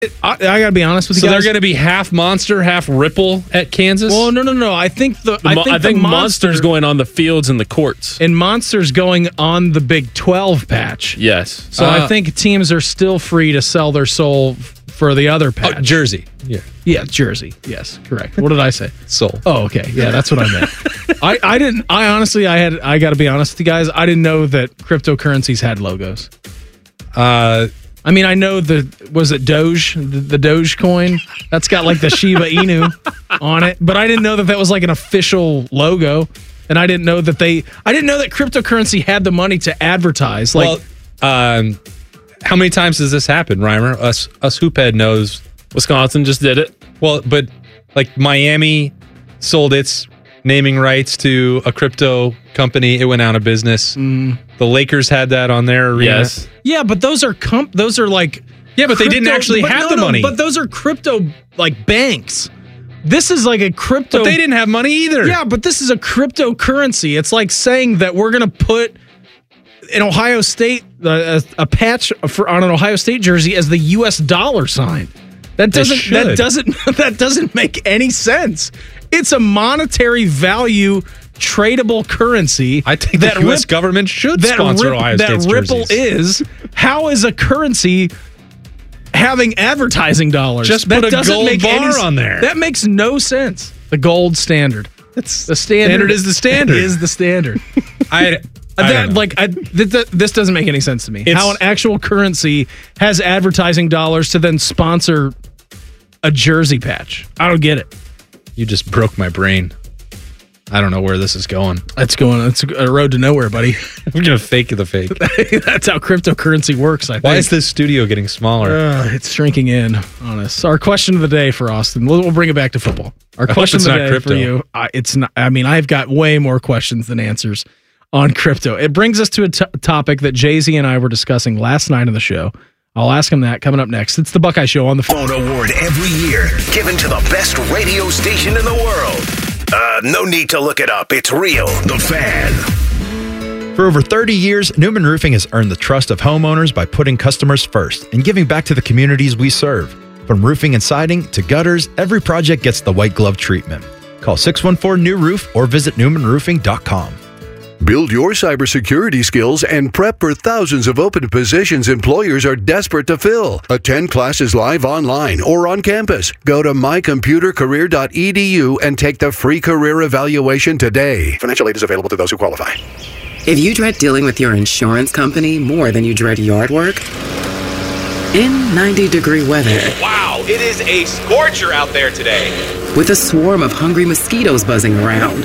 I got to be honest with you So guys. they're going to be half Monster, half Ripple at Kansas? Well, no. I think I think Monster's going on the fields and the courts. And Monster's going on the Big 12 patch. Yes. So I think teams are still free to sell their soul for the other patch. Jersey. Yeah, Jersey. Yes, correct. What did I say? Soul. Oh, okay. Yeah, that's what I meant. I got to be honest with you guys. I didn't know that cryptocurrencies had logos. I mean, I know was it Doge, the Doge coin? That's got like the Shiba Inu on it, but I didn't know that was like an official logo. And I didn't know that cryptocurrency had the money to advertise. Like, how many times does this happen, Reimer? Us hoophead knows. Wisconsin just did it. Well, but like Miami sold its naming rights to a crypto company. It went out of business. The Lakers had that on their arena. Yes. yeah, but those are like But they didn't actually have the money. But those are crypto like banks. This is like a crypto. But they didn't have money either. Yeah, but this is a cryptocurrency. It's like saying that we're going to put an Ohio State a patch on an Ohio State jersey as the U.S. dollar sign. That doesn't make any sense. It's a monetary value tradable currency. I think the U.S. government should sponsor Ohio State's Ripple jerseys. How is a currency having advertising dollars? Just put a gold bar on there. That makes no sense. The gold standard. It's the standard. Standard is the standard. Is the standard. This doesn't make any sense to me. How an actual currency has advertising dollars to then sponsor a jersey patch. I don't get it. You just broke my brain. I don't know where this is going. It's a road to nowhere, buddy. I'm going to fake the fake. That's how cryptocurrency works, I think. Why is this studio getting smaller? It's shrinking in on us. Our question of the day for Austin. We'll bring it back to football. Our question of the day for you. It's not. I mean, I've got way more questions than answers on crypto. It brings us to a topic that Jay-Z and I were discussing last night on the show. I'll ask him that coming up next. It's the Buckeye Show on the Phone Award every year, given to the best radio station in the world. No need to look it up. It's real. The Fan. For over 30 years, Newman Roofing has earned the trust of homeowners by putting customers first and giving back to the communities we serve. From roofing and siding to gutters, every project gets the white glove treatment. Call 614-NEW-ROOF or visit newmanroofing.com. Build your cybersecurity skills and prep for thousands of open positions employers are desperate to fill. Attend classes live online or on campus. Go to mycomputercareer.edu and take the free career evaluation today. Financial aid is available to those who qualify. If you dread dealing with your insurance company more than you dread yard work, in 90-degree weather. Wow, it is a scorcher out there today. With a swarm of hungry mosquitoes buzzing around.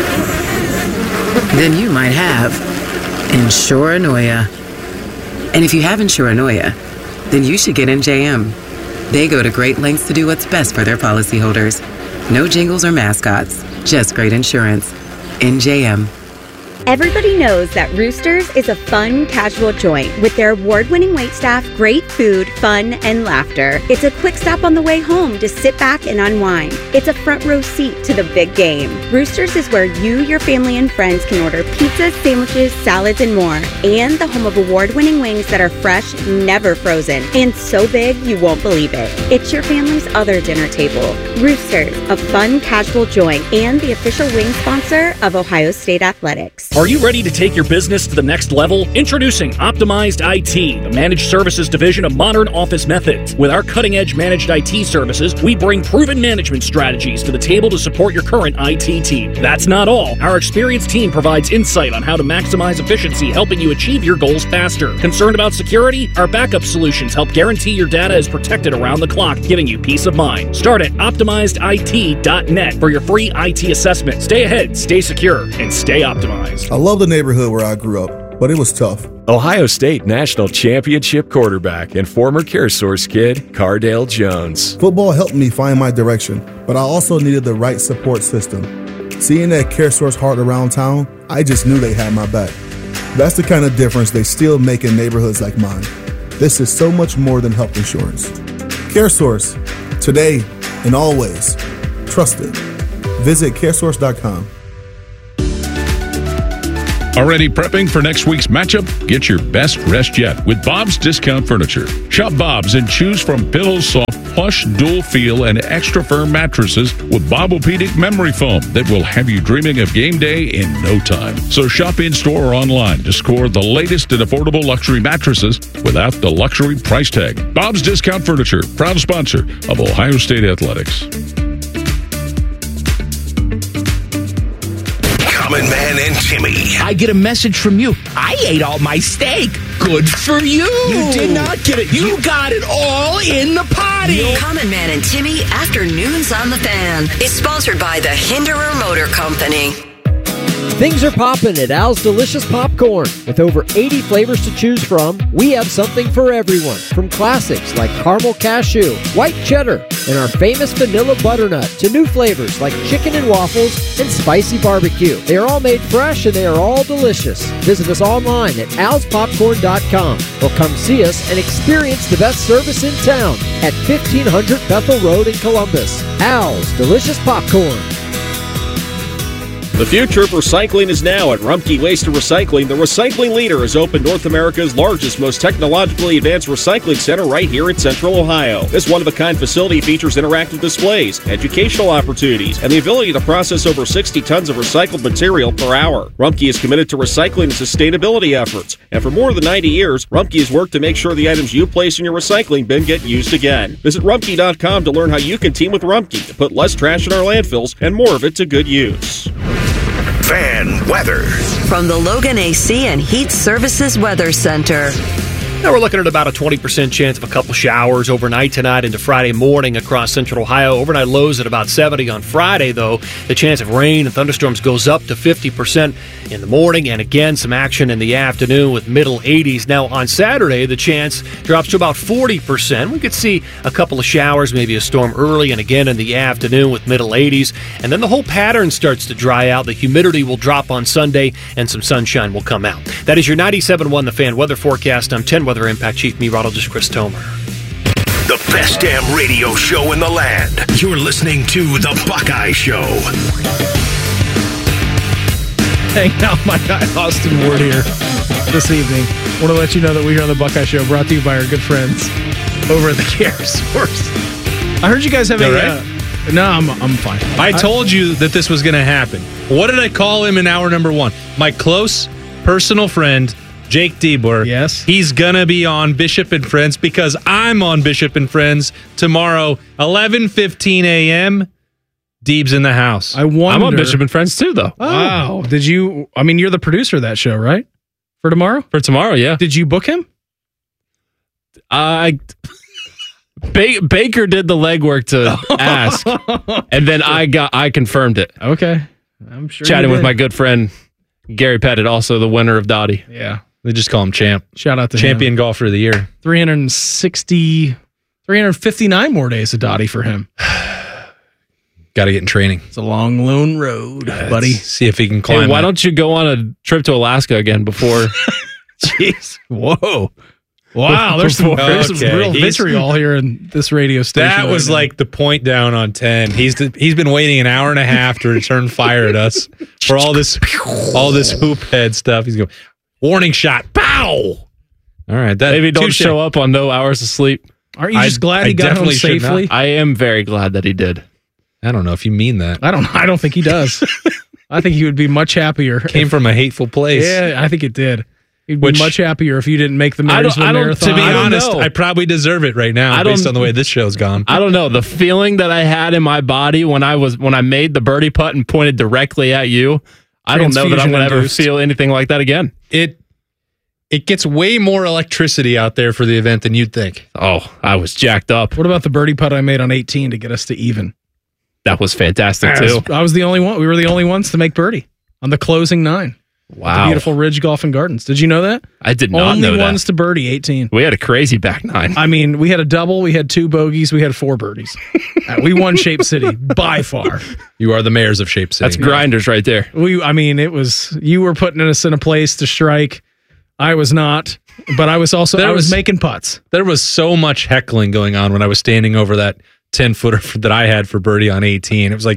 Then you might have Insuranoia. And if you have Insuranoia, then you should get NJM. They go to great lengths to do what's best for their policyholders. No jingles or mascots, just great insurance. NJM. Everybody knows that Roosters is a fun, casual joint with their award-winning waitstaff, great food, fun, and laughter. It's a quick stop on the way home to sit back and unwind. It's a front row seat to the big game. Roosters is where you, your family, and friends can order pizzas, sandwiches, salads, and more. And the home of award-winning wings that are fresh, never frozen, and so big you won't believe it. It's your family's other dinner table. Roosters, a fun, casual joint, and the official wing sponsor of Ohio State Athletics. Are you ready to take your business to the next level? Introducing Optimized IT, the managed services division of Modern Office Methods. With our cutting-edge managed IT services, we bring proven management strategies to the table to support your current IT team. That's not all. Our experienced team provides insight on how to maximize efficiency, helping you achieve your goals faster. Concerned about security? Our backup solutions help guarantee your data is protected around the clock, giving you peace of mind. Start at OptimizedIT.net for your free IT assessment. Stay ahead, stay secure, and stay optimized. I love the neighborhood where I grew up, but it was tough. Ohio State National Championship quarterback and former CareSource kid, Cardale Jones. Football helped me find my direction, but I also needed the right support system. Seeing that CareSource heart around town, I just knew they had my back. That's the kind of difference they still make in neighborhoods like mine. This is so much more than health insurance. CareSource, today and always. Trust it. Visit caresource.com. Already prepping for next week's matchup? Get your best rest yet with Bob's Discount Furniture. Shop Bob's and choose from pillows, soft, plush, dual feel, and extra firm mattresses with Bobopedic memory foam that will have you dreaming of game day in no time. So shop in store or online to score the latest and affordable luxury mattresses without the luxury price tag. Bob's Discount Furniture, proud sponsor of Ohio State Athletics. Common Man and Timmy. I get a message from you. I ate all my steak. Good for you. You did not get it. You got it all in the potty. Common Man and Timmy Afternoons on the Fan is sponsored by the Hinderer Motor Company. Things are popping at Al's Delicious Popcorn. With over 80 flavors to choose from, we have something for everyone. From classics like caramel cashew, white cheddar, and our famous vanilla butternut, to new flavors like chicken and waffles and spicy barbecue. They are all made fresh and they are all delicious. Visit us online at alspopcorn.com or come see us and experience the best service in town at 1500 Bethel Road in Columbus. Al's Delicious Popcorn. The future of recycling is now at Rumpke Waste and Recycling. The recycling leader has opened North America's largest, most technologically advanced recycling center right here in Central Ohio. This one-of-a-kind facility features interactive displays, educational opportunities, and the ability to process over 60 tons of recycled material per hour. Rumpke is committed to recycling and sustainability efforts, and for more than 90 years, Rumpke has worked to make sure the items you place in your recycling bin get used again. Visit Rumpke.com to learn how you can team with Rumpke to put less trash in our landfills and more of it to good use. Fan weather. From the Logan AC and Heat Services Weather Center. Now we're looking at about a 20% chance of a couple showers overnight tonight into Friday morning across Central Ohio. Overnight lows at about 70 on Friday, though. The chance of rain and thunderstorms goes up to 50% in the morning, and again, some action in the afternoon with middle 80s. Now on Saturday, the chance drops to about 40%. We could see a couple of showers, maybe a storm early and again in the afternoon with middle 80s. And then the whole pattern starts to dry out. The humidity will drop on Sunday, and some sunshine will come out. That is your 97.1 The Fan weather forecast. I'm 10 Weather Impact Chief Meteorologist Chris Tomer. The best damn radio show in the land. You're listening to The Buckeye Show. Hanging out with my guy Austin Ward here this evening. Want to let you know that we're on The Buckeye Show, brought to you by our good friends over at the Care Source. I heard you guys have No, I'm fine. I told you that this was going to happen. What did I call him in hour number one? My close personal friend, Jake Diebler. Yes. He's going to be on Bishop and Friends because I'm on Bishop and Friends tomorrow, 11:15 a.m. Deeb's in the house. I'm on Bishop and Friends too, though. Oh. Wow. Did you, I mean, you're the producer of that show, right? For tomorrow? For tomorrow, yeah. Did you book him? Baker did the legwork to ask, and then I confirmed it. Okay. I'm sure. Chatting with my good friend, Gary Pettit, also the winner of Dottie. Yeah. They just call him Champ. Shout out to Champion him. golfer of the year. 359 more days of Dottie for him. Got to get in training. It's a long, lone road, buddy. See if he can climb. Hey, why don't you go on a trip to Alaska again before? Jeez. Whoa. Wow, there's some real vitriol here in this radio station. That was like the point down on 10. He's been waiting an hour and a half to return fire at us for all this hoop head stuff. He's going, warning shot, pow! All right, that maybe don't show up on no hours of sleep. Aren't you just glad he got home safely? I am very glad that he did. I don't know if you mean that. I don't think he does. I think he would be much happier. Came from a hateful place. Yeah, I think it did. He'd be much happier if you didn't make the Marysville Marathon. To be honest, I probably deserve it right now based on the way this show's gone. I don't know. The feeling that I had in my body when I made the birdie putt and pointed directly at you, I don't know that I'm going to ever feel anything like that again. It gets way more electricity out there for the event than you'd think. Oh, I was jacked up. What about the birdie putt I made on 18 to get us to even? That was fantastic too. I was the only one. We were the only ones to make birdie on the closing 9. Wow. The beautiful Ridge Golf and Gardens. Did you know that? I did not know that. Only ones to birdie 18. We had a crazy back 9. I mean, we had a double, we had 2 bogeys, we had 4 birdies. We won Shape City by far. You are the mayors of Shape City. That's grinders right there. You were putting us in a place to strike. I was not, but I was making putts. There was so much heckling going on when I was standing over that 10-footer that I had for birdie on 18. It was like,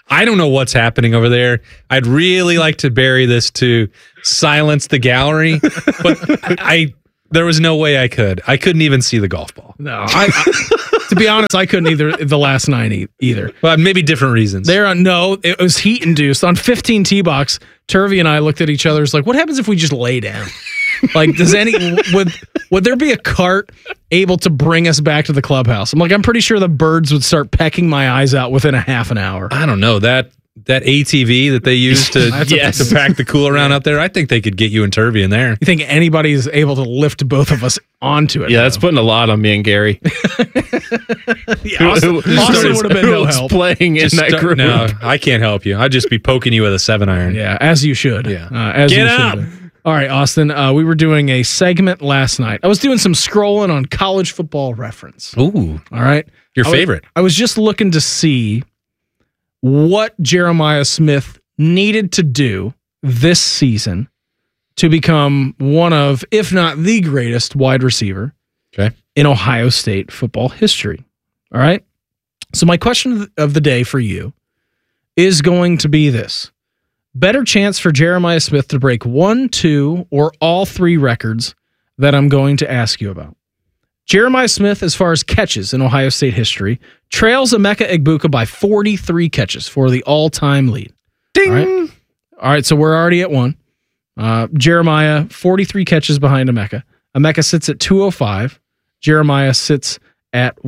I don't know what's happening over there. I'd really like to bury this to silence the gallery, but there was no way I could. I couldn't even see the golf ball. No, to be honest, I couldn't either the last night either. Well, maybe different reasons. It was heat induced on 15 tee box. Turvey and I looked at each other. It's like, what happens if we just lay down? Like, would there be a cart able to bring us back to the clubhouse? I'm pretty sure the birds would start pecking my eyes out within a half an hour. I don't know that ATV that they use to pack the cool around out there. I think they could get you and Turvey in there. You think anybody's able to lift both of us onto it? Yeah, that's putting a lot on me and Gary. Austin would have been no help. Playing in that group. No, I can't help you. I'd just be poking you with a 7-iron. Yeah, as you should. Yeah, get up. All right, Austin, we were doing a segment last night. I was doing some scrolling on College Football Reference. Ooh. All right. Your favorite. I was just looking to see what Jeremiah Smith needed to do this season to become one of, if not the greatest wide receiver in Ohio State football history. All right. So my question of the day for you is going to be this. Better chance for Jeremiah Smith to break 1, 2, or all 3 records that I'm going to ask you about. Jeremiah Smith, as far as catches in Ohio State history, trails Emeka Egbuka by 43 catches for the all-time lead. Ding! All right, so we're already at 1. Jeremiah, 43 catches behind Emeka. Emeka sits at 205. Jeremiah sits at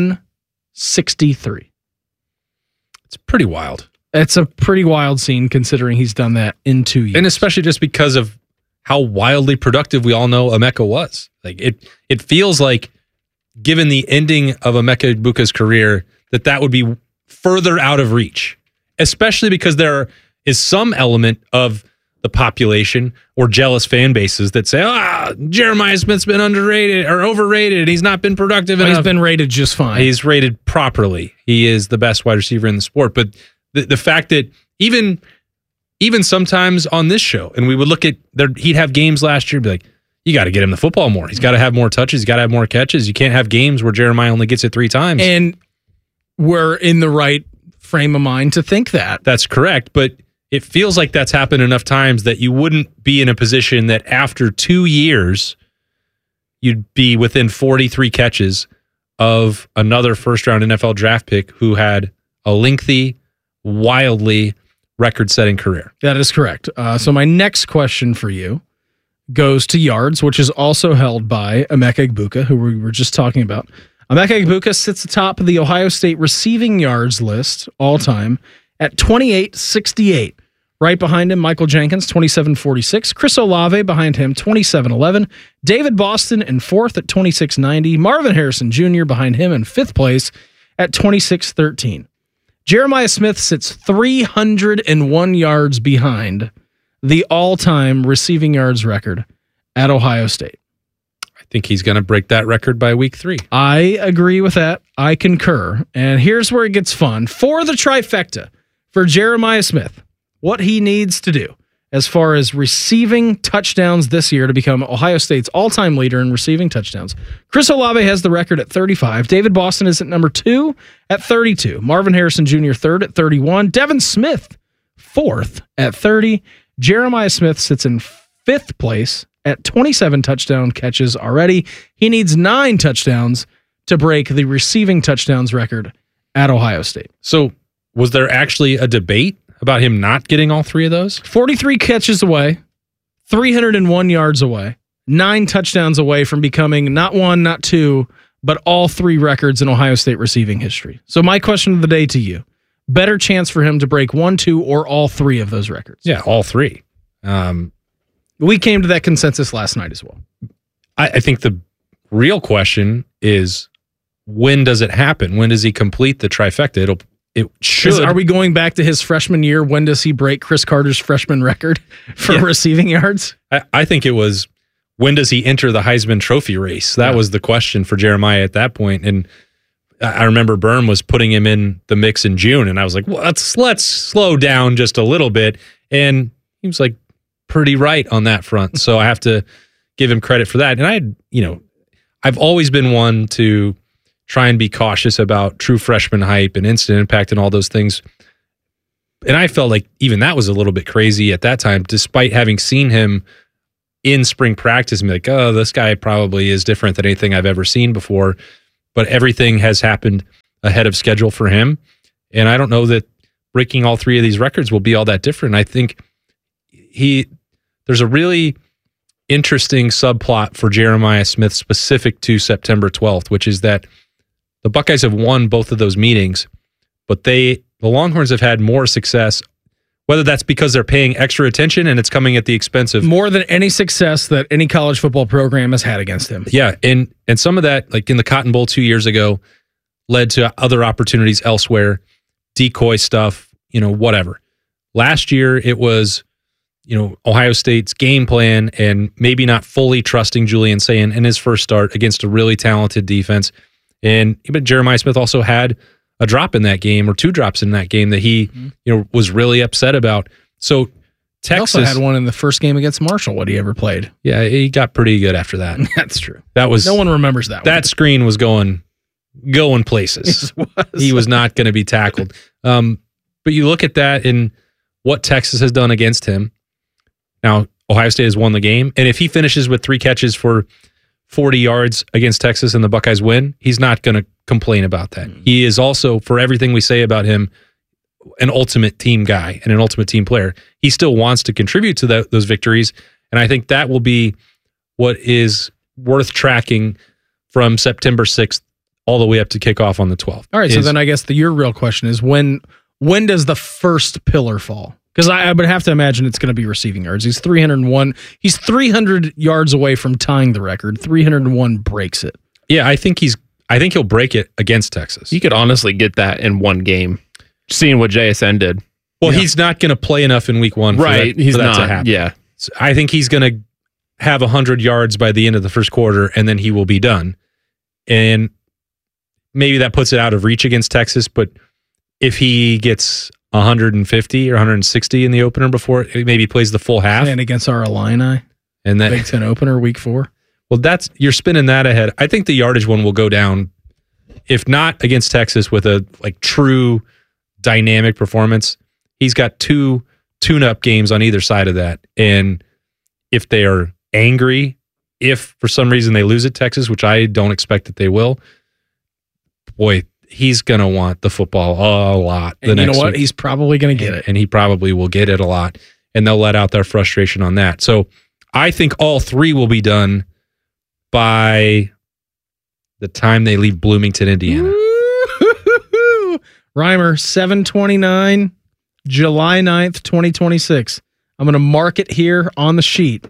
163. It's pretty wild. It's a pretty wild scene considering he's done that in 2 years. And especially just because of how wildly productive we all know Emeka was. Like it feels like, given the ending of Emeka Egbuka's career, that would be further out of reach, especially because there is some element of the population or jealous fan bases that say, Jeremiah Smith's been underrated or overrated. He's not been productive enough. He's been rated just fine. He's rated properly. He is the best wide receiver in the sport. But the fact that even sometimes on this show, and we would look at he'd have games last year and be like, you got to get him the football more. He's got to have more touches. He's got to have more catches. You can't have games where Jeremiah only gets it 3 times. And we're in the right frame of mind to think that. That's correct. But it feels like that's happened enough times that you wouldn't be in a position that after 2 years, you'd be within 43 catches of another first-round NFL draft pick who had a lengthy, wildly record-setting career. That is correct. So my next question for you goes to yards, which is also held by Emeka Egbuka, who we were just talking about. Emeka Egbuka sits atop of the Ohio State receiving yards list all-time at 28.68. Right behind him, Michael Jenkins, 27.46. Chris Olave behind him, 27.11. David Boston in 4th at 26.90. Marvin Harrison Jr. behind him in 5th place at 26.13. Jeremiah Smith sits 301 yards behind the all-time receiving yards record at Ohio State. I think he's going to break that record by week 3. I agree with that. I concur. And here's where it gets fun. For the trifecta, for Jeremiah Smith, what he needs to do as far as receiving touchdowns this year to become Ohio State's all-time leader in receiving touchdowns. Chris Olave has the record at 35. David Boston is at number 2 at 32. Marvin Harrison Jr. 3rd at 31. Devin Smith 4th at 30. Jeremiah Smith sits in 5th place at 27 touchdown catches already. He needs 9 touchdowns to break the receiving touchdowns record at Ohio State. So was there actually a debate about him not getting all 3 of those? 43 catches away, 301 yards away, 9 touchdowns away from becoming not 1, not 2, but all 3 records in Ohio State receiving history. So my question of the day to you, better chance for him to break 1, 2, or all 3 of those records? Yeah, all 3. We came to that consensus last night as well. I think the real question is, when does it happen? When does he complete the trifecta? It should. Are we going back to his freshman year? When does he break Chris Carter's freshman record for receiving yards? I think it was, when does he enter the Heisman Trophy race? That was the question for Jeremiah at that point. And I remember Berm was putting him in the mix in June, and I was like, well, let's slow down just a little bit. And he was like pretty right on that front. So I have to give him credit for that. And I've always been one to try and be cautious about true freshman hype and instant impact and all those things. And I felt like even that was a little bit crazy at that time, despite having seen him in spring practice and be like, oh, this guy probably is different than anything I've ever seen before. But everything has happened ahead of schedule for him. And I don't know that breaking all three of these records will be all that different. I think there's a really interesting subplot for Jeremiah Smith specific to September 12th, which is that the Buckeyes have won both of those meetings, but the Longhorns have had more success, whether that's because they're paying extra attention and it's coming at the expense of more than any success that any college football program has had against him. Yeah, and some of that, like in the Cotton Bowl 2 years ago, led to other opportunities elsewhere, decoy stuff, whatever. Last year, it was, Ohio State's game plan and maybe not fully trusting Julian Sayin in his first start against a really talented defense. And even Jeremiah Smith also had a drop in that game, or 2 drops in that game that he, was really upset about. So Texas he also had one in the first game against Marshall. What he ever played? Yeah, he got pretty good after that. That's true. That was no one remembers that. That screen was going places. He was not going to be tackled. But you look at that and what Texas has done against him. Now Ohio State has won the game, and if he finishes with 3 catches for 40 yards against Texas and the Buckeyes win, he's not going to complain about that. He is also, for everything we say about him, an ultimate team guy and an ultimate team player. He still wants to contribute to those victories, and I think that will be what is worth tracking from September 6th all the way up to kickoff on the 12th. All right, so then I guess your real question is when does the first pillar fall? Because I would have to imagine it's going to be receiving yards. He's 301. He's 300 yards away from tying the record. 301 breaks it. Yeah, I think he'll break it against Texas. He could honestly get that in one game, seeing what JSN did. Well, he's not going to play enough in week 1 for that to happen. Yeah. So I think he's going to have 100 yards by the end of the first quarter, and then he will be done. And maybe that puts it out of reach against Texas, but if he gets 150 or 160 in the opener before maybe plays the full half. And against our Illini. And then Big Ten opener week 4. Well, you're spinning that ahead. I think the yardage one will go down, if not against Texas with a true dynamic performance. He's got 2 tune-up games on either side of that. And if they are angry, if for some reason they lose at Texas, which I don't expect that they will, boy, he's going to want the football a lot. And you know what? He's probably going to get it. And he probably will get it a lot. And they'll let out their frustration on that. So I think all 3 will be done by the time they leave Bloomington, Indiana. Reimer, 7/29, July 9th, 2026. I'm going to mark it here on the sheet.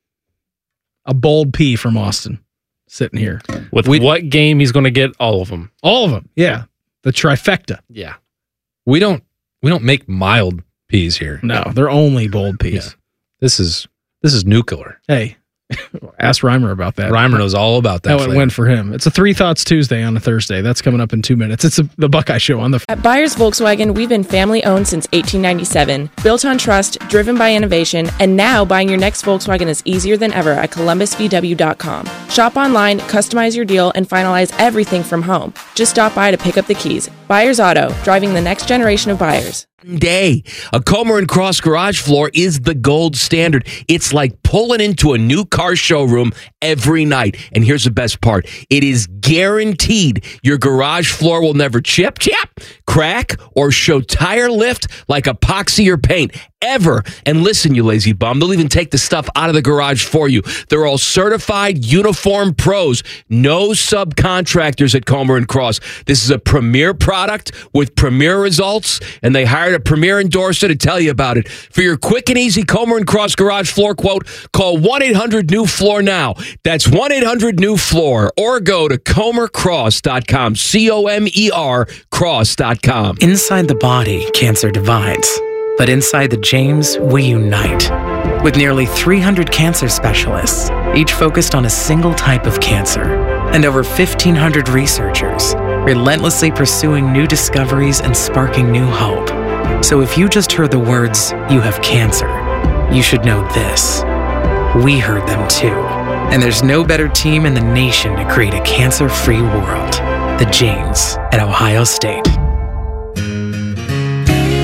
A bold P from Austin. Sitting here. With what game he's going to get? All of them. All of them. Yeah. The trifecta. Yeah. We don't make mild P's here. No, they're only bold P's. Yeah. This is nuclear. Hey, ask Reimer about that. Reimer knows all about that. How it went for him. It's a 3 Thoughts Tuesday on a Thursday. That's coming up in 2 minutes. It's the Buckeye Show on the... At Byers Volkswagen, we've been family owned since 1897. Built on trust, driven by innovation, and now buying your next Volkswagen is easier than ever at ColumbusVW.com. Shop online, customize your deal, and finalize everything from home. Just stop by to pick up the keys. Byers Auto, driving the next generation of buyers. Day. A Comer & Cross garage floor is the gold standard. It's like pulling into a new car showroom every night. And here's the best part. It is guaranteed your garage floor will never chip, crack, or show tire lift like epoxy or paint. Ever. And listen, you lazy bum, they'll even take the stuff out of the garage for you. They're all certified uniform pros. No subcontractors at Comer & Cross. This is a premier product with premier results, and they hired a premier endorser to tell you about it. For your quick and easy Comer & Cross garage floor quote, call 1-800-NEW-FLOOR now. That's 1-800-NEW-FLOOR, or go to comercross.com, COMER cross.com. Inside the body, cancer divides. But inside the James, we unite. With nearly 300 cancer specialists, each focused on a single type of cancer, and over 1,500 researchers, relentlessly pursuing new discoveries and sparking new hope. So if you just heard the words, "you have cancer," you should know this. We heard them too. And there's no better team in the nation to create a cancer-free world. The James at Ohio State.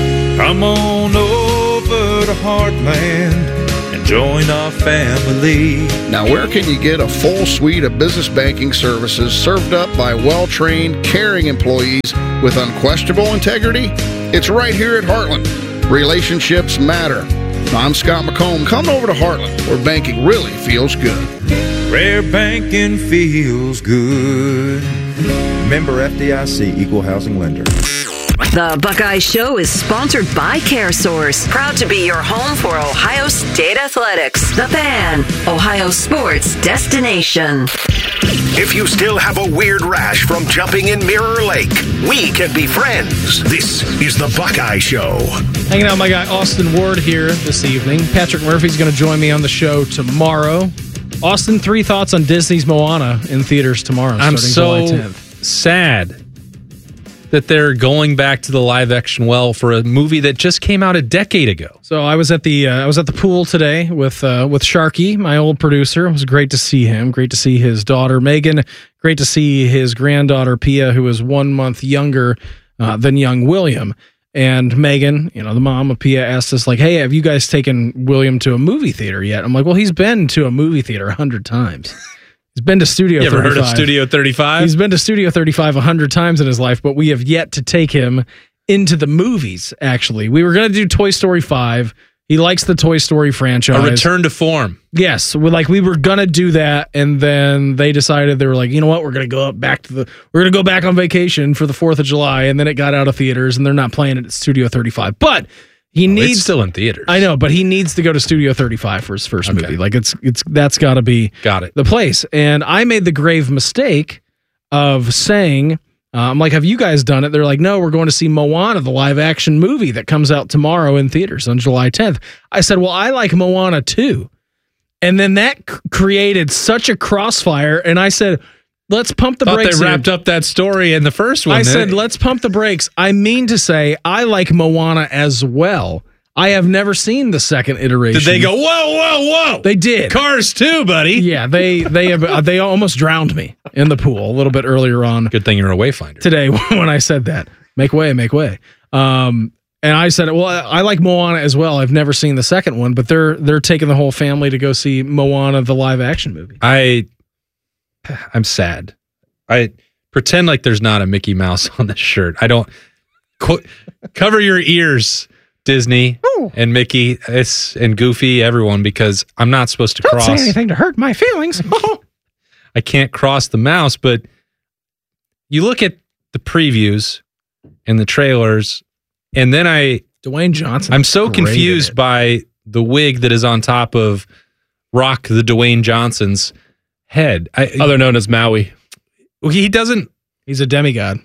Come on over to Heartland and join our family. Now, where can you get a full suite of business banking services served up by well-trained, caring employees with unquestionable integrity? It's right here at Heartland. Relationships matter. I'm Scott McComb. Come over to Heartland, where banking really feels good. Where banking feels good. Member FDIC, Equal Housing Lender. The Buckeye Show is sponsored by CareSource, proud to be your home for Ohio State Athletics. The Fan, Ohio sports destination. If you still have a weird rash from jumping in Mirror Lake, we can be friends. This is the Buckeye Show. Hanging out with my guy Austin Ward here this evening. Patrick Murphy's going to join me on the show tomorrow. Austin, 3 thoughts on Disney's Moana in theaters tomorrow. I'm so July 10th. sad that they're going back to the live action well for a movie that just came out a decade ago. So I was at the pool today with Sharky, my old producer. It was great to see him. Great to see his daughter Megan. Great to see his granddaughter Pia, who is 1 month younger than young William. And Megan, the mom of Pia, asked us like, "Hey, have you guys taken William to a movie theater yet?" I'm like, "Well, he's been to a movie theater 100 times." He's been to Studio 35. You ever heard of Studio 35? He's been to Studio 35 100 times in his life, but we have yet to take him into the movies, actually. We were going to do Toy Story 5. He likes the Toy Story franchise. A return to form. Yes. We were going to do that, and then they decided, they were like, you know what, we're going to go back on vacation for the 4th of July, and then it got out of theaters, and they're not playing it at Studio 35. But it's still in theaters. I know, but he needs to go to Studio 35 for his first movie. Like that's got to be the place. And I made the grave mistake of saying, I'm like, have you guys done it? They're like, no, we're going to see Moana, the live action movie that comes out tomorrow in theaters on July 10th. I said, well, I like Moana too. And then that created such a crossfire. And I said, let's pump the brakes. They wrapped up that story in the first one. I said, let's pump the brakes. I mean to say, I like Moana as well. I have never seen the second iteration. Did they go, whoa? They did. Cars too, buddy. Yeah, they almost drowned me in the pool a little bit earlier on. Good thing you're a wayfinder. Today when I said that. Make way. And I said, well, I like Moana as well. I've never seen the second one, but they're taking the whole family to go see Moana, the live action movie. I'm sad. I pretend like there's not a Mickey Mouse on the shirt. I don't cover your ears, Disney and Mickey and Goofy, everyone, because I'm not supposed to cross. Don't say anything to hurt my feelings. I can't cross the mouse, but you look at the previews and the trailers, and then Dwayne Johnson. I'm so confused by the wig that is on top of Rock the Dwayne Johnson's head. Other known as Maui. He doesn't. He's a demigod.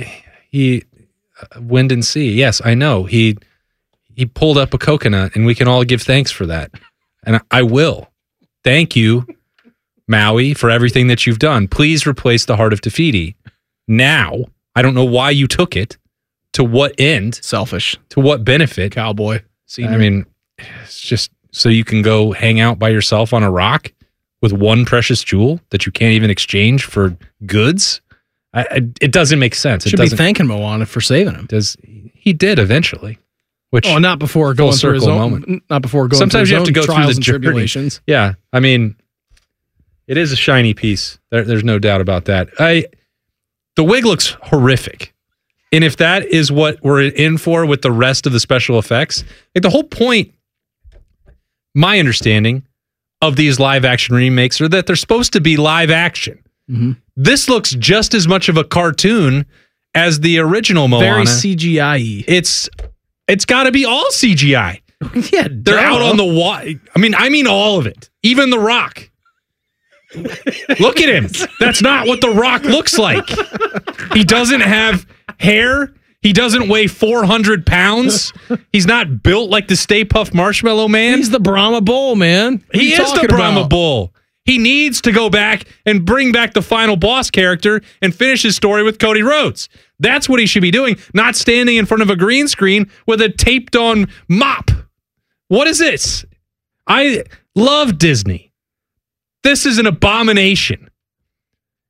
Wind and sea. Yes, I know. He pulled up a coconut, and we can all give thanks for that. And I will. Thank you, Maui, for everything that you've done. Please replace the heart of Te Fiti. Now, I don't know why you took it. To what end? Selfish. To what benefit? Cowboy. I mean, it's just so you can go hang out by yourself on a rock with one precious jewel that you can't even exchange for goods. It doesn't make sense. Should be thanking Moana for saving him. He did eventually. Which not before going through his own moment. Not before going. Sometimes through you have to go through the journey. Tribulations. Yeah, I mean, it is a shiny piece. There's no doubt about that. The wig looks horrific, and if that is what we're in for with the rest of the special effects, like the whole point, my understanding of these live action remakes are that they're supposed to be live action. Mm-hmm. This looks just as much of a cartoon as the original Moana. Very CGI-y. It's got to be all CGI. Yeah, they're out on the wall. I mean all of it. Even The Rock. Look at him. That's not what The Rock looks like. He doesn't have hair. He doesn't weigh 400 pounds. He's not built like the Stay Puft Marshmallow Man. He's the Brahma Bull, man. He is the Brahma Bull. He needs to go back and bring back the final boss character and finish his story with Cody Rhodes. That's what he should be doing, not standing in front of a green screen with a taped-on mop. What is this? I love Disney. This is an abomination.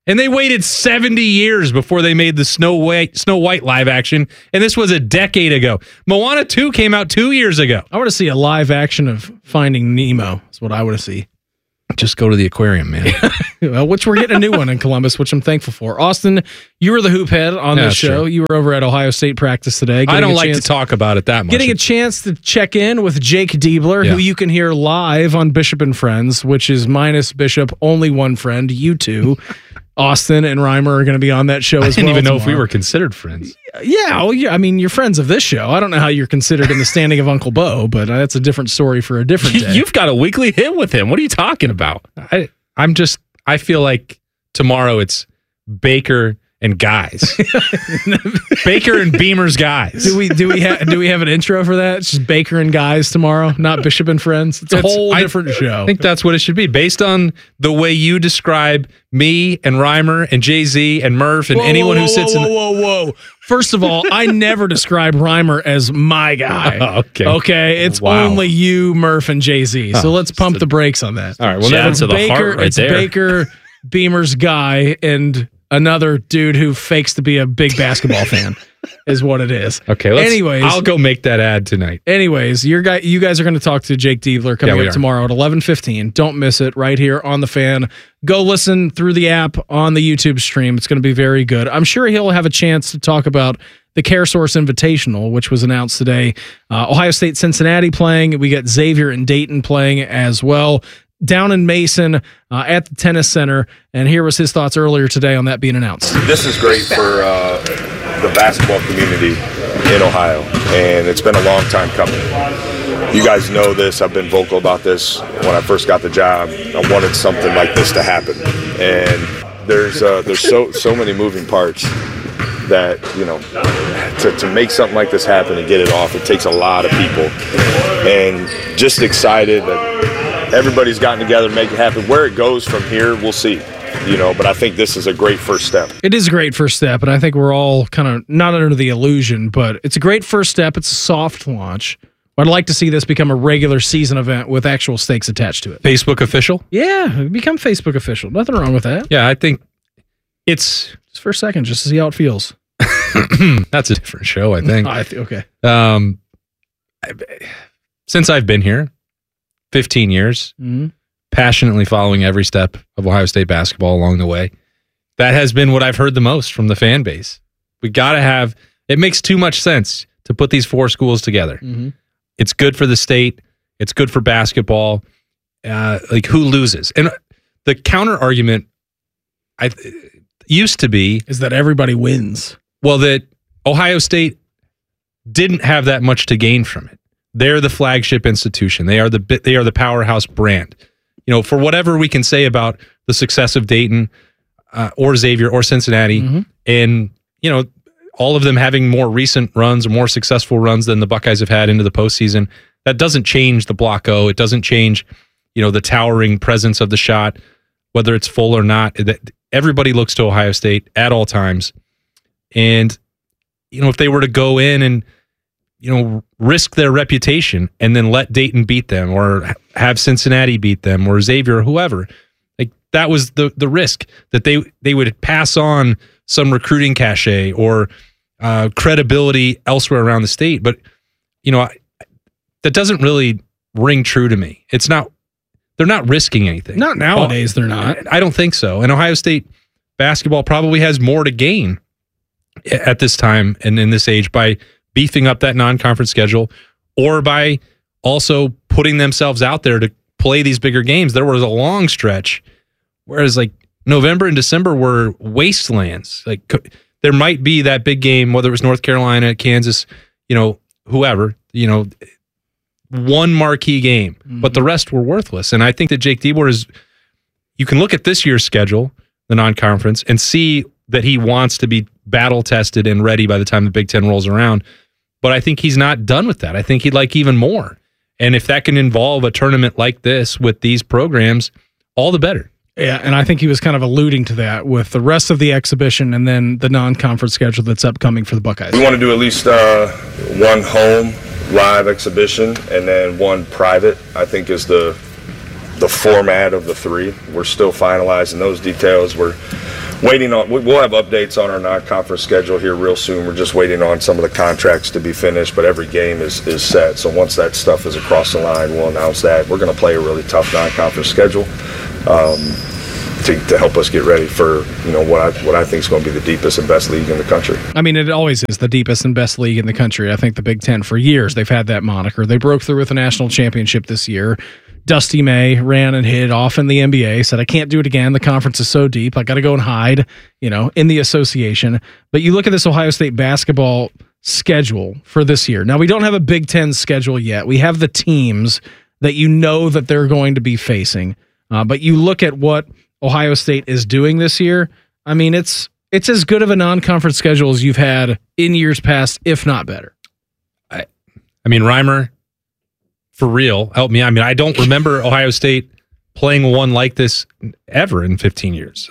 And they waited 70 years before they made the Snow White live action, and this was a decade ago. Moana 2 came out 2 years ago. I want to see a live action of Finding Nemo. That's what I want to see. Just go to the aquarium, man. Well, which we're getting a new one in Columbus, which I'm thankful for. Austin, you were the hoop head on this show. True. You were over at Ohio State practice today. I don't like to talk about it that much. Getting a chance to check in with Jake Diebler, who you can hear live on Bishop and Friends, which is minus Bishop, only one friend, you two. Austin and Reimer are going to be on that show as well. I didn't even know if we tomorrow. were considered friends. Yeah, well, I mean, you're friends of this show. I don't know how you're considered in the standing of Uncle Bo, but that's a different story for a different day. You've got a weekly hit with him. What are you talking about? I feel like tomorrow it's Baker and Guys. Baker and Beamer's Guys. Do we have an intro for that? It's just Baker and Guys tomorrow, not Bishop and Friends. It's a whole different show. I think that's what it should be, based on the way you describe me and Reimer and Jay-Z and Murph and anyone who sits in. Whoa! First of all, I never describe Reimer as my guy. Okay, it's only you, Murph, and Jay-Z. So let's pump the brakes on that. All right, well, Shout to the Baker. heart right it's there. Baker, Beamer's guy, and another dude who fakes to be a big basketball fan is what it is. Okay, I'll go make that ad tonight. Anyways, you guys are going to talk to Jake Diebler coming up tomorrow at 11:15. Don't miss it right here on The Fan. Go listen through the app on the YouTube stream. It's going to be very good. I'm sure he'll have a chance to talk about the CareSource Invitational, which was announced today. Ohio State, Cincinnati playing. We got Xavier and Dayton playing as well. Down in Mason at the Tennis Center. And here was his thoughts earlier today on that being announced. This is great for the basketball community in Ohio, and it's been a long time coming. You guys know this. I've been vocal about this when I first got the job. I wanted something like this to happen, and there's so many moving parts that, you know, to make something like this happen and get it off, it takes a lot of people, and just excited that everybody's gotten together to make it happen. Where it goes from here, we'll see. You know, but I think this is a great first step. It is a great first step, and I think we're all kind of not under the illusion, but it's a great first step. It's a soft launch. I'd like to see this become a regular season event with actual stakes attached to it. Facebook official? Yeah, become Facebook official. Nothing wrong with that. Yeah, I think it's just for a second, just to see how it feels. That's a different show, I think. Okay. Since I've been here, 15 years, passionately following every step of Ohio State basketball along the way. That has been what I've heard the most from the fan base. We got to have, it makes too much sense to put these four schools together. It's good for the state. It's good for basketball. Like, who loses? And the counter argument used to be is that everybody wins. Well, that Ohio State didn't have that much to gain from it. They're the flagship institution. They are the powerhouse brand. You know, for whatever we can say about the success of Dayton or Xavier or Cincinnati, and, you know, all of them having more recent runs or more successful runs than the Buckeyes have had into the postseason, that doesn't change the Block O. It doesn't change, you know, the towering presence of the shot, whether it's full or not. Everybody looks to Ohio State at all times. And, you know, if they were to go in and, you know, risk their reputation and then let Dayton beat them or have Cincinnati beat them or Xavier or whoever, like, that was the risk, that they would pass on some recruiting cachet or credibility elsewhere around the state. But, you know, that doesn't really ring true to me. It's not, they're not risking anything. Not nowadays, they're not. I don't think so. And Ohio State basketball probably has more to gain at this time and in this age by beefing up that non-conference schedule, or by also putting themselves out there to play these bigger games. There was a long stretch, whereas like November and December were wastelands. Like, there might be that big game, whether it was North Carolina, Kansas, you know, whoever, you know, one marquee game, but the rest were worthless. And I think that Jake Diebler you can look at this year's schedule, the non-conference, and see that he wants to be battle tested and ready by the time the Big Ten rolls around. But I think he's not done with that. I think he'd like even more. And if that can involve a tournament like this with these programs, all the better. Yeah, and I think he was kind of alluding to that with the rest of the exhibition and then the non-conference schedule that's upcoming for the Buckeyes. We want to do at least one home live exhibition and then one private, I think, is the format of the three. We're still finalizing those details. We're waiting on. We'll have updates on our non-conference schedule here real soon. We're just waiting on some of the contracts to be finished, but every game is set. So once that stuff is across the line, we'll announce that. We're going to play a really tough non-conference schedule to help us get ready for what I think is going to be the deepest and best league in the country. I mean, it always is the deepest and best league in the country. I think the Big Ten, for years, they've had that moniker. They broke through with a national championship this year. Dusty May ran and hid off in the NBA, said, I can't do it again. The conference is so deep. I got to go and hide, in the association. But you look at this Ohio State basketball schedule for this year. Now, we don't have a Big Ten schedule yet. We have the teams that that they're going to be facing. But you look at what Ohio State is doing this year. I mean, it's as good of a non-conference schedule as you've had in years past, if not better. I mean, Reimer, for real, help me. I mean, I don't remember Ohio State playing one like this ever in 15 years.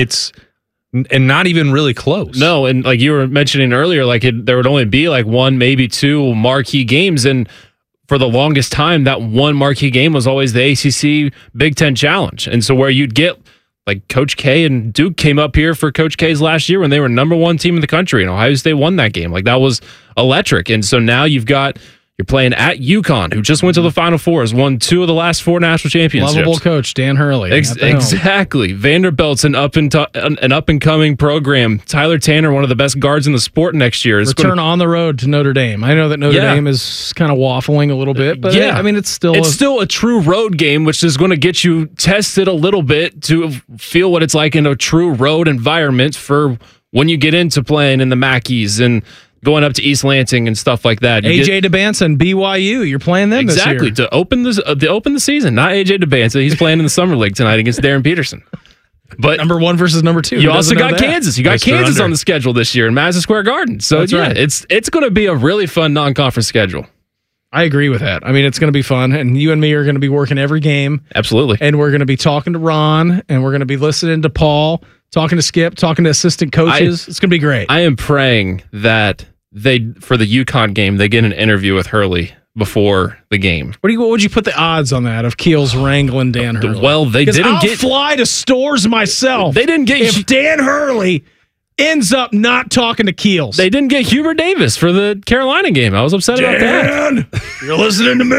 And not even really close. No, and like you were mentioning earlier, there would only be one, maybe two marquee games, and for the longest time, that one marquee game was always the ACC Big Ten Challenge. And so where you'd get Coach K and Duke came up here for Coach K's last year when they were number one team in the country, and Ohio State won that game. That was electric. And so now you're playing at UConn, who just went to the Final Four, has won 2 of the last 4 national championships. Lovable coach, Dan Hurley. Exactly. Vanderbilt's an up-and-coming program. Tyler Tanner, one of the best guards in the sport next year. Return on the road to Notre Dame. I know that Notre Dame is kind of waffling a little bit, but it's still a true road game, which is going to get you tested a little bit to feel what it's like in a true road environment for when you get into playing in the Mackeys and going up to East Lansing and stuff like that. AJ DeBanza and BYU, you're playing them exactly this year. to open the season. Not AJ DeBanza, he's playing in the summer league tonight against Darren Peterson. But number 1 versus number 2. You also got Kansas. You got Kansas on the schedule this year in Madison Square Garden. So right. It's going to be a really fun non-conference schedule. I agree with that. I mean, it's going to be fun, and you and me are going to be working every game. Absolutely. And we're going to be talking to Ron, and we're going to be listening to Paul, talking to Skip, talking to assistant coaches. It's going to be great. I am praying that for the UConn game, they get an interview with Hurley before the game. What would you put the odds on that of Keels wrangling Dan Hurley? Well, I'll fly to stores myself. They didn't get if Dan Hurley ends up not talking to Keels. They didn't get Hubert Davis for the Carolina game. I was upset about that. You're listening to me.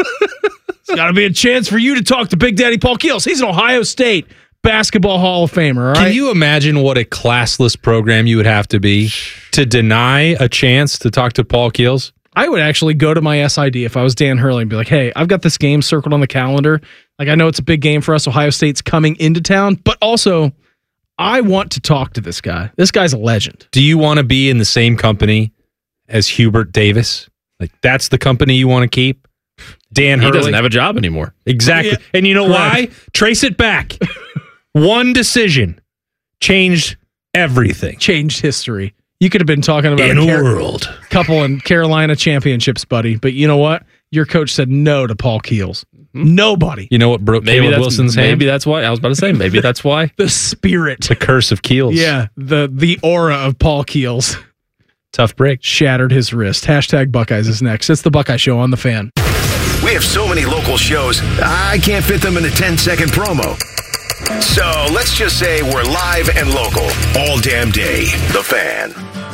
It's got to be a chance for you to talk to Big Daddy Paul Keels. He's an Ohio State basketball Hall of Famer. All right? Can you imagine what a classless program you would have to be to deny a chance to talk to Paul Keels? I would actually go to my SID if I was Dan Hurley and be like, hey, I've got this game circled on the calendar. I know it's a big game for us. Ohio State's coming into town, but also I want to talk to this guy. This guy's a legend. Do you want to be in the same company as Hubert Davis? That's the company you want to keep? Dan Hurley? He doesn't have a job anymore. Exactly. Yeah. And you know why? Trace it back. One decision changed everything. Changed history. You could have been talking about a couple in Carolina championships, buddy. But you know what? Your coach said no to Paul Keels. Nobody. You know what broke Caleb Wilson's hand? Maybe that's why. I was about to say, maybe that's why. The spirit. The curse of Keels. Yeah. The aura of Paul Keels. Tough break. Shattered his wrist. Hashtag Buckeyes is next. It's the Buckeye Show on The Fan. We have so many local shows, I can't fit them in a 10-second promo. So let's just say we're live and local all damn day. The Fan.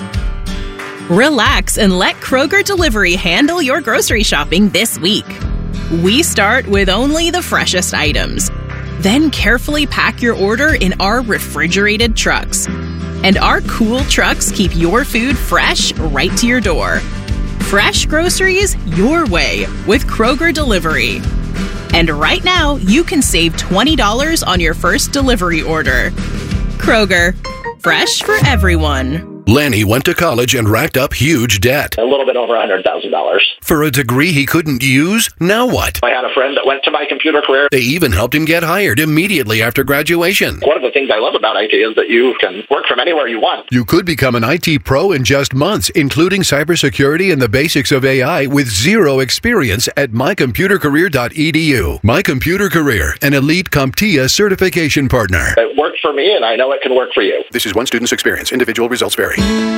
Relax and let Kroger Delivery handle your grocery shopping this week. We start with only the freshest items. Then carefully pack your order in our refrigerated trucks. And our cool trucks keep your food fresh right to your door. Fresh groceries your way with Kroger Delivery. And right now, you can save $20 on your first delivery order. Kroger, fresh for everyone. Lanny went to college and racked up huge debt. A little bit over $100,000. For a degree he couldn't use? Now what? I had a friend that went to My Computer Career. They even helped him get hired immediately after graduation. One of the things I love about IT is that you can work from anywhere you want. You could become an IT pro in just months, including cybersecurity and the basics of AI with zero experience at mycomputercareer.edu. My Computer Career, an elite CompTIA certification partner. It worked for me, and I know it can work for you. This is one student's experience. Individual results vary.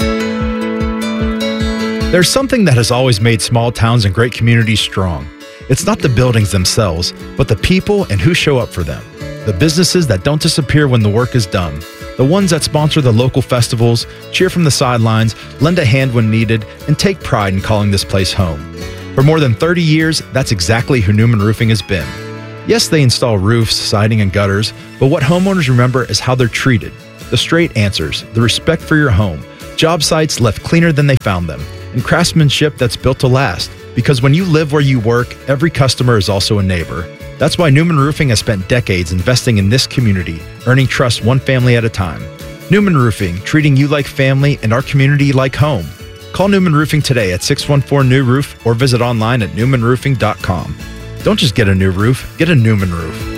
There's something that has always made small towns and great communities strong. It's not the buildings themselves, but the people and who show up for them. The businesses that don't disappear when the work is done. The ones that sponsor the local festivals, cheer from the sidelines, lend a hand when needed, and take pride in calling this place home. For more than 30 years, that's exactly who Newman Roofing has been. Yes, they install roofs, siding, and gutters, but what homeowners remember is how they're treated. The straight answers, the respect for your home, job sites left cleaner than they found them, and craftsmanship that's built to last. Because when you live where you work, every customer is also a neighbor. That's why Newman Roofing has spent decades investing in this community, earning trust one family at a time. Newman Roofing, treating you like family and our community like home. Call Newman Roofing today at 614-NEW-ROOF or visit online at newmanroofing.com. Don't just get a new roof, get a Newman roof.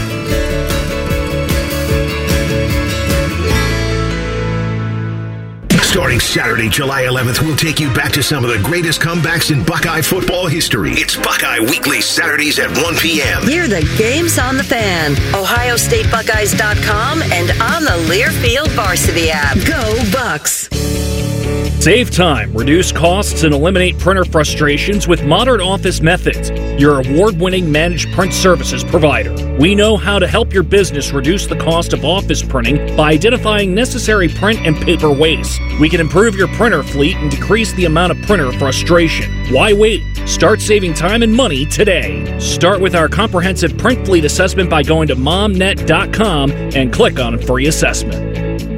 Starting Saturday, July 11th, we'll take you back to some of the greatest comebacks in Buckeye football history. It's Buckeye Weekly, Saturdays at 1 p.m. Hear the games on the Fan, OhioStateBuckeyes.com, and on the Learfield Varsity app. Go Bucks! Save time, reduce costs, and eliminate printer frustrations with Modern Office Methods, your award-winning managed print services provider. We know how to help your business reduce the cost of office printing by identifying necessary print and paper waste. We can improve your printer fleet and decrease the amount of printer frustration. Why wait? Start saving time and money today. Start with our comprehensive print fleet assessment by going to momnet.com and click on a free assessment.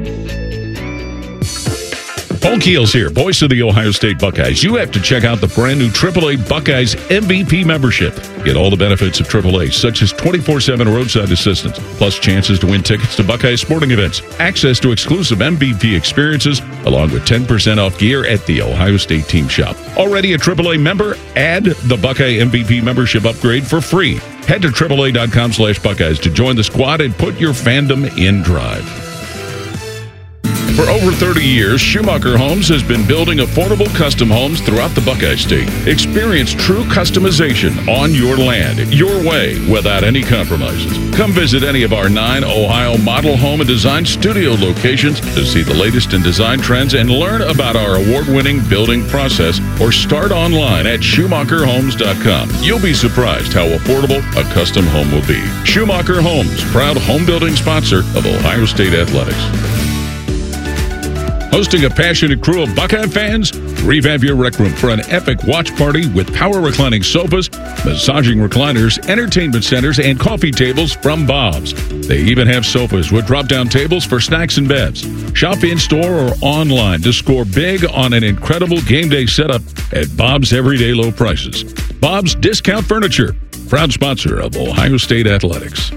Paul Keels here, voice of the Ohio State Buckeyes. You have to check out the brand new AAA Buckeyes MVP membership. Get all the benefits of AAA, such as 24/7 roadside assistance, plus chances to win tickets to Buckeye sporting events, access to exclusive MVP experiences, along with 10% off gear at the Ohio State team shop. Already a AAA member? Add the Buckeye MVP membership upgrade for free. Head to AAA.com/Buckeyes to join the squad and put your fandom in drive. For over 30 years, Schumacher Homes has been building affordable custom homes throughout the Buckeye State. Experience true customization on your land, your way, without any compromises. Come visit any of our 9 Ohio model home and design studio locations to see the latest in design trends and learn about our award-winning building process, or start online at SchumacherHomes.com. You'll be surprised how affordable a custom home will be. Schumacher Homes, proud home building sponsor of Ohio State Athletics. Hosting a passionate crew of Buckeye fans? Revamp your rec room for an epic watch party with power reclining sofas, massaging recliners, entertainment centers, and coffee tables from Bob's. They even have sofas with drop-down tables for snacks and bevs. Shop in-store or online to score big on an incredible game day setup at Bob's everyday low prices. Bob's Discount Furniture, proud sponsor of Ohio State Athletics.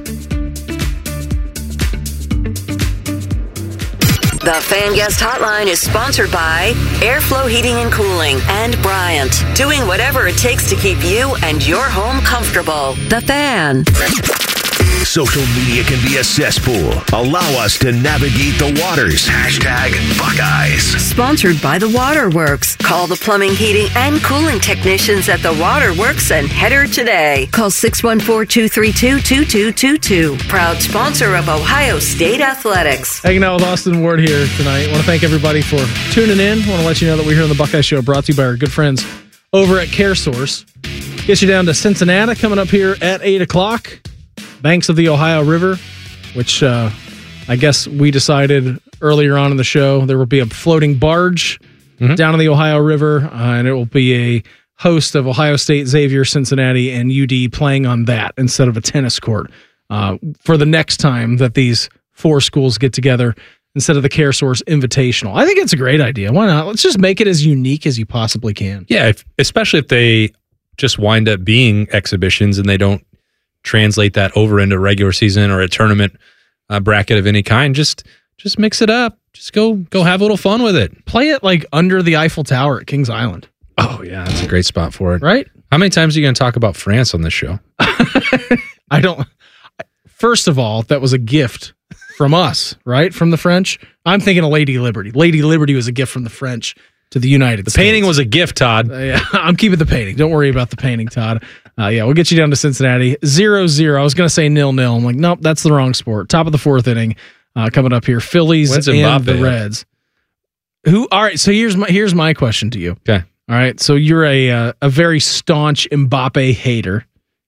The Fan Guest Hotline is sponsored by Airflow Heating and Cooling and Bryant, doing whatever it takes to keep you and your home comfortable. The Fan. Social media can be a cesspool. Allow us to navigate the waters. #Buckeyes. Sponsored by The Waterworks. Call the plumbing, heating, and cooling technicians at The Waterworks and header today. Call 614-232-2222. Proud sponsor of Ohio State Athletics. Hanging out with Austin Ward here tonight. I want to thank everybody for tuning in. I want to let you know that we're here on the Buckeye Show, brought to you by our good friends over at CareSource. Get you down to Cincinnati coming up here at 8 o'clock. Banks of the Ohio River, which I guess we decided earlier on in the show there will be a floating barge down in the Ohio River, and it will be a host of Ohio State, Xavier, Cincinnati, and UD playing on that instead of a tennis court for the next time that these 4 schools get together instead of the CareSource Invitational. I think it's a great idea. Why not? Let's just make it as unique as you possibly can. Yeah, especially if they just wind up being exhibitions and they don't translate that over into regular season or a tournament bracket of any kind. Just mix it up. Just go have a little fun with it. Play it like under the Eiffel Tower at Kings Island. Oh yeah, that's a great spot for it. Right? How many times are you going to talk about France on this show? I don't. First of all, that was a gift from us, right? From the French. I'm thinking of Lady Liberty. Lady Liberty was a gift from the French to the United States. The painting was a gift, Todd. Yeah, I'm keeping the painting. Don't worry about the painting, Todd. Yeah, we'll get you down to Cincinnati. 0-0. I was going to say 0-0. I'm like, nope, that's the wrong sport. Top of the 4th inning coming up here. Phillies and the Reds. All right, so here's my question to you. Okay. All right, so you're a very staunch Mbappe hater.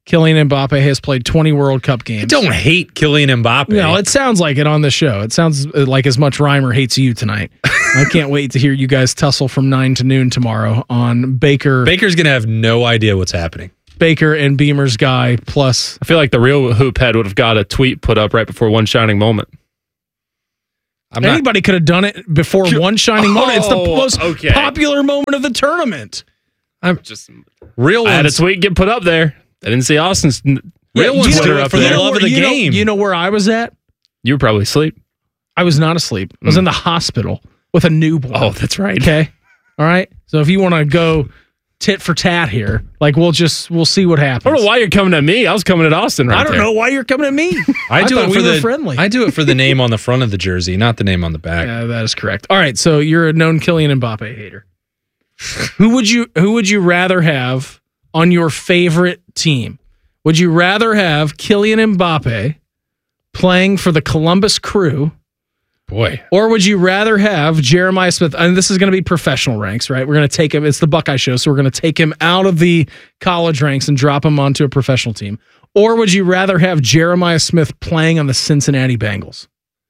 Kylian Mbappe has played 20 World Cup games. I don't hate Kylian Mbappe. No, it sounds like it on the show. It sounds like as much Reimer hates you tonight. I can't wait to hear you guys tussle from 9 to noon tomorrow on Baker. Baker's going to have no idea what's happening. Baker and Beamer's guy plus. I feel like the real hoop head would have got a tweet put up right before One Shining Moment. Anybody could have done it before One Shining Moment. It's the most popular moment of the tournament. I'm just real. I had a tweet get put up there. I didn't see Austin's real ones Twitter up for there. the love of the game. You know where I was at? You were probably asleep. I was not asleep. I was in the hospital with a newborn. Oh, that's right. Okay. All right. So if you want to go tit for tat here, like we'll see what happens. I don't know why you're coming at me. I was coming at Austin right I don't know why you're coming at me. I do thought it for we were the friendly. I do it for the name on the front of the jersey, not the name on the back. Yeah, that is correct. All right. So you're a known Kylian Mbappe hater. Who would you rather have on your favorite team? Would you rather have Kylian Mbappe playing for the Columbus Crew? Boy. Or would you rather have Jeremiah Smith? And this is going to be professional ranks, right? We're going to take him. It's the Buckeye Show, so we're going to take him out of the college ranks and drop him onto a professional team. Or would you rather have Jeremiah Smith playing on the Cincinnati Bengals?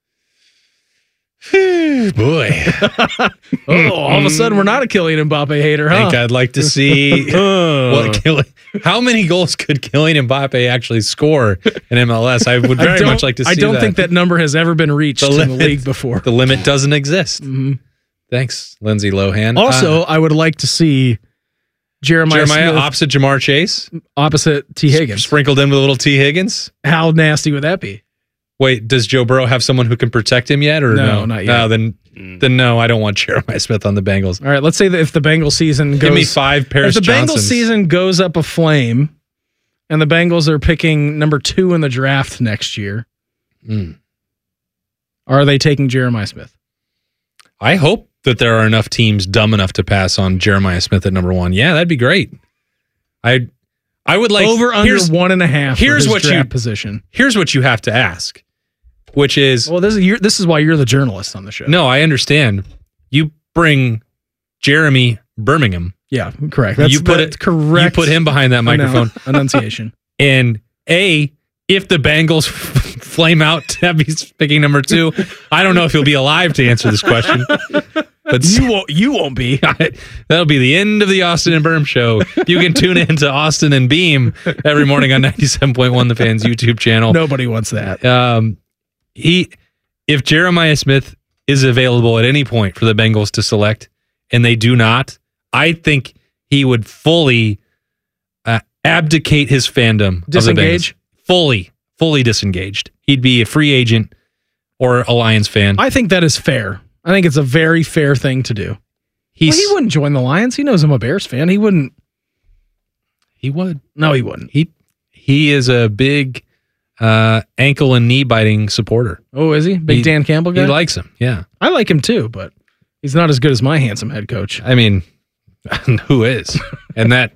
Boy. All of a sudden, we're not a Kylian Mbappe hater, huh? I think I'd like to see how many goals could Kylian Mbappe actually score in MLS. I would very much like to see that. I don't think that number has ever been reached in the league before. The limit doesn't exist. Mm-hmm. Thanks, Lindsay Lohan. Also, I would like to see Jeremiah Smith opposite Jamar Chase, opposite T. Higgins, sprinkled in with a little T. Higgins. How nasty would that be? Wait, does Joe Burrow have someone who can protect him yet, or no? Not yet. No, then no, I don't want Jeremiah Smith on the Bengals. All right, let's say that if the Bengals season goes, give me 5 Paris If the Johnsons. Bengals season goes up a flame, and the Bengals are picking number 2 in the draft next year, are they taking Jeremiah Smith? I hope that there are enough teams dumb enough to pass on Jeremiah Smith at number 1. Yeah, that'd be great. I would like over under 1.5. Here's what draft position. Here's what you have to ask, which is this is why you're the journalist on the show. No, I understand. You bring Jeremy Birmingham. Yeah, correct. Correct. You put him behind that microphone. Enunciation. And if the Bengals flame out, Tabby's picking number 2. I don't know if he'll be alive to answer this question. But you won't be. That'll be the end of the Austin and Berm show. You can tune in to Austin and Beam every morning on 97.1 The Fan's YouTube channel. Nobody wants that. If Jeremiah Smith is available at any point for the Bengals to select, and they do not, I think he would fully abdicate his fandom. Disengage? Of the Bengals. Fully disengaged. He'd be a free agent or a Lions fan. I think that is fair. I think it's a very fair thing to do. He wouldn't join the Lions. He knows I'm a Bears fan. He wouldn't. He would. No, he wouldn't. He is a big ankle and knee biting supporter. Oh, is he? Big Dan Campbell guy? He likes him, yeah. I like him too, but he's not as good as my handsome head coach. I mean, who is? And that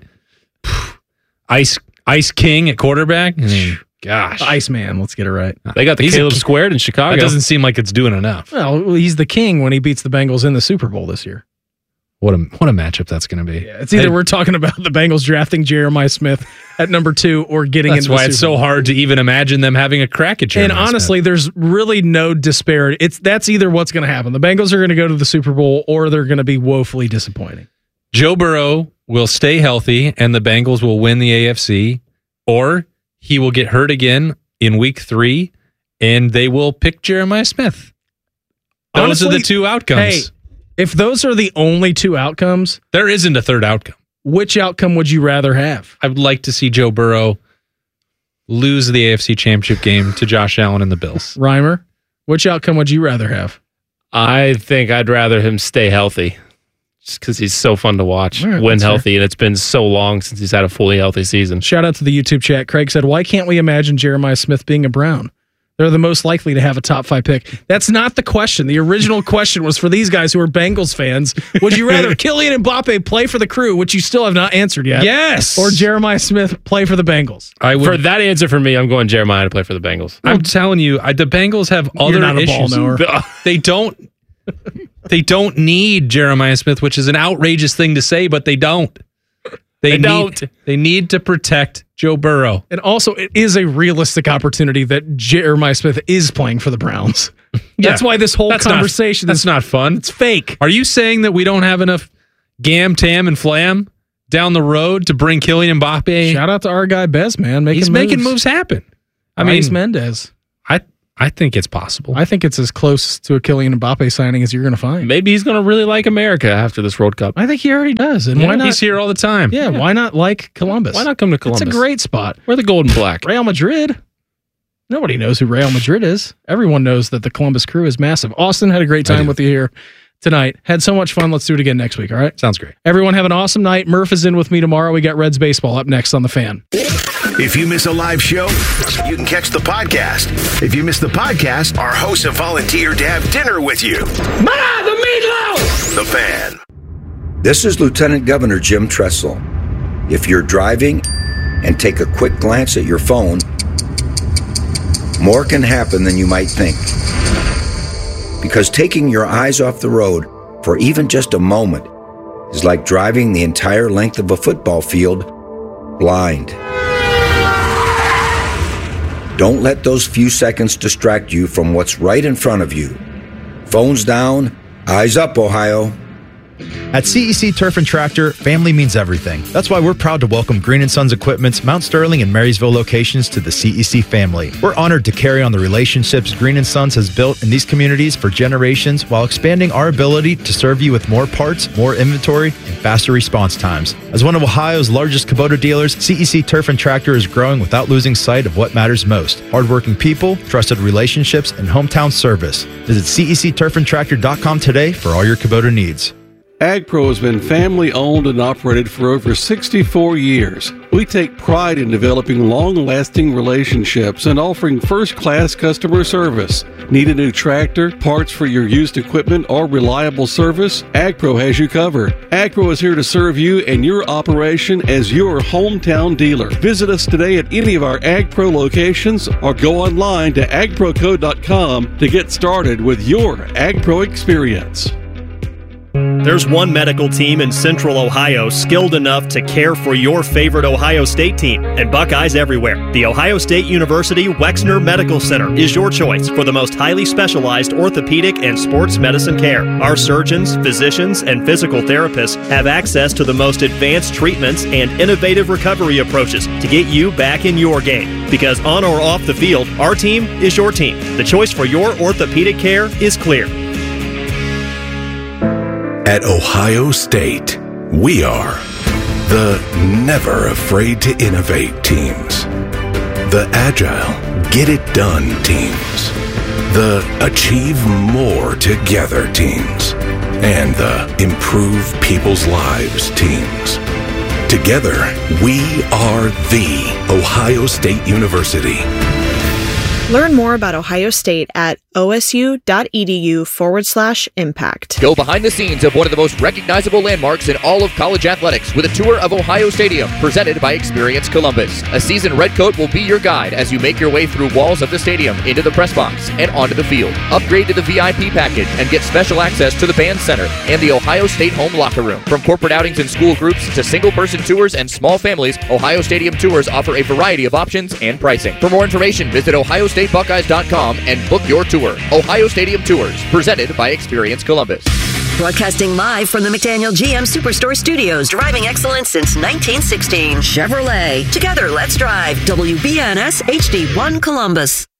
Ice King at quarterback? I mean, gosh. Iceman, let's get it right. They got the Caleb Squared in Chicago. That doesn't seem like it's doing enough. Well, he's the king when he beats the Bengals in the Super Bowl this year. What a matchup that's going to be. Yeah, it's either we're talking about the Bengals drafting Jeremiah Smith at number 2 or getting into the Super Bowl. That's why it's so hard to even imagine them having a crack at Jeremiah And honestly, Smith. there's really no disparity. That's either what's going to happen. The Bengals are going to go to the Super Bowl or they're going to be woefully disappointing. Joe Burrow will stay healthy and the Bengals will win the AFC, or he will get hurt again in week 3 and they will pick Jeremiah Smith. Those Honestly, are the 2 outcomes. Hey, if those are the only 2 outcomes, there isn't a third outcome. Which outcome would you rather have? I would like to see Joe Burrow lose the AFC Championship game to Josh Allen and the Bills. Reimer, which outcome would you rather have? I think I'd rather him stay healthy. Just because he's so fun to watch, All right, win that's healthy, and it's been so long since he's had a fully healthy season. Shout out to the YouTube chat. Craig said, why can't we imagine Jeremiah Smith being a Brown? They're the most likely to have a top 5 pick. That's not the question. The original question was for these guys who are Bengals fans. Would you rather Kylian Mbappe play for the Crew, which you still have not answered yet? Yes. Or Jeremiah Smith play for the Bengals? For that answer for me, I'm going Jeremiah to play for the Bengals. I'm telling you, the Bengals have other not a issues. ball knower. They don't need Jeremiah Smith, which is an outrageous thing to say, but they don't. They need to protect Joe Burrow. And also, it is a realistic opportunity that Jeremiah Smith is playing for the Browns. That's why this whole conversation that's not fun. It's fake. Are you saying that we don't have enough Gam, Tam, and Flam down the road to bring Kylian Mbappe? Shout out to our guy Bez, man. He's making moves happen. I mean, Mendez. I think it's possible. I think it's as close to a Kylian Mbappe signing as you're going to find. Maybe he's going to really like America after this World Cup. I think he already does. And why not? He's here all the time. Yeah, why not like Columbus? Why not come to Columbus? It's a great spot. We're the gold and black. Real Madrid. Nobody knows who Real Madrid is. Everyone knows that the Columbus Crew is massive. Austin had a great time with you here tonight. Had so much fun. Let's do it again next week, all right? Sounds great. Everyone have an awesome night. Murph is in with me tomorrow. We got Reds baseball up next on The Fan. If you miss a live show, you can catch the podcast. If you miss the podcast, our hosts have volunteered to have dinner with you. Ma, the meatloaf! The Fan. This is Lieutenant Governor Jim Tressel. If you're driving and take a quick glance at your phone, more can happen than you might think. Because taking your eyes off the road for even just a moment is like driving the entire length of a football field blind. Don't let those few seconds distract you from what's right in front of you. Phones down, eyes up, Ohio. At CEC Turf and Tractor, family means everything. That's why we're proud to welcome Green & Sons Equipment's Mount Sterling and Marysville locations to the CEC family. We're honored to carry on the relationships Green & Sons has built in these communities for generations while expanding our ability to serve you with more parts, more inventory, and faster response times. As one of Ohio's largest Kubota dealers, CEC Turf and Tractor is growing without losing sight of what matters most: hardworking people, trusted relationships, and hometown service. Visit CECTurfandTractor.com today for all your Kubota needs. AgPro has been family owned and operated for over 64 years. We take pride in developing long-lasting relationships and offering first-class customer service. Need a new tractor, parts for your used equipment, or reliable service? AgPro has you covered. AgPro is here to serve you and your operation as your hometown dealer. Visit us today at any of our AgPro locations or go online to agproco.com to get started with your AgPro experience. There's one medical team in Central Ohio skilled enough to care for your favorite Ohio State team, and Buckeyes everywhere. The Ohio State University Wexner Medical Center is your choice for the most highly specialized orthopedic and sports medicine care. Our surgeons, physicians, and physical therapists have access to the most advanced treatments and innovative recovery approaches to get you back in your game. Because on or off the field, our team is your team. The choice for your orthopedic care is clear. At Ohio State, we are the never afraid to innovate teams, the agile, get it done teams, the achieve more together teams, and the improve people's lives teams. Together, we are the Ohio State University. Learn more about Ohio State at osu.edu/impact. Go behind the scenes of one of the most recognizable landmarks in all of college athletics with a tour of Ohio Stadium presented by Experience Columbus. A seasoned redcoat will be your guide as you make your way through walls of the stadium, into the press box, and onto the field. Upgrade to the VIP package and get special access to the band center and the Ohio State home locker room. From corporate outings and school groups to single-person tours and small families, Ohio Stadium Tours offer a variety of options and pricing. For more information, visit OhioStateBuckeyes.com and book your tour. Ohio Stadium Tours, presented by Experience Columbus. Broadcasting live from the McDaniel GM Superstore Studios. Driving excellence since 1916. Chevrolet. Together, let's drive. WBNS HD1 Columbus.